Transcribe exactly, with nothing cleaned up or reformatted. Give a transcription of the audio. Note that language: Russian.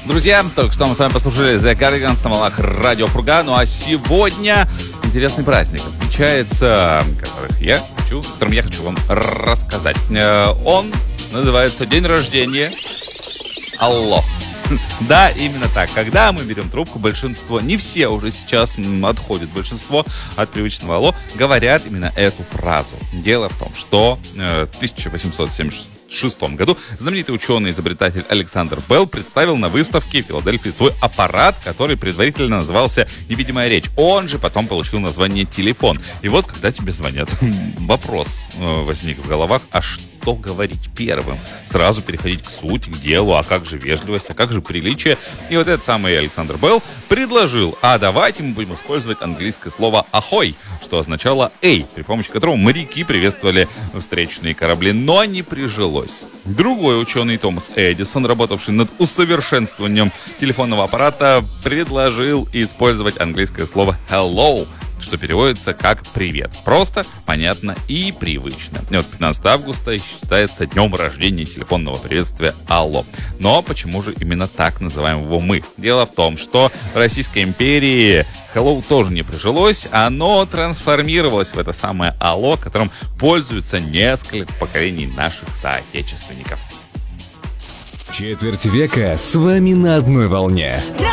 Друзья, только что мы с вами послушали The Cardigans на волнах Радио Пурга. Ну а сегодня интересный праздник отмечается, которых я хочу, которым я хочу вам рассказать. Он называется День рождения Алло. Да, именно так. Когда мы берем трубку, большинство, не все уже сейчас отходят, большинство от привычного алло говорят именно эту фразу. Дело в том, что э, в тысяча восемьсот семьдесят шестом году знаменитый ученый-изобретатель Александр Белл представил на выставке в Филадельфии свой аппарат, который предварительно назывался «Невидимая речь». Он же потом получил название «телефон». И вот, когда тебе звонят, вопрос возник в головах, а что говорить первым? Сразу переходить к сути, к делу, а как же вежливость, а как же приличие? И вот этот самый Александр Белл предложил, а давайте мы будем использовать английское слово «ахой», что означало «эй», при помощи которого моряки приветствовали встречные корабли, но не прижилось. Другой ученый Томас Эдисон, работавший над усовершенствованием телефонного аппарата, предложил использовать английское слово «hello», что переводится как «привет». Просто, понятно и привычно. И вот пятнадцатого августа считается днем рождения телефонного приветствия «Алло». Но почему же именно так называем его мы? Дело в том, что в Российской империи «Hello» тоже не прижилось, оно трансформировалось в это самое «Алло», которым пользуются несколько поколений наших соотечественников. Четверть века с вами на одной волне.